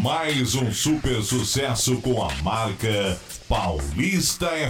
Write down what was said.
Mais um super sucesso com a marca Paulista